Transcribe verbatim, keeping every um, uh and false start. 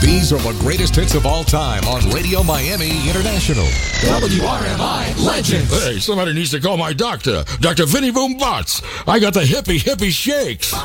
These are the greatest hits of all time on Radio Miami International. W R M I Legends. Hey, somebody needs to call my doctor, Doctor Vinny Boom Bots. I got the hippie hippie shakes.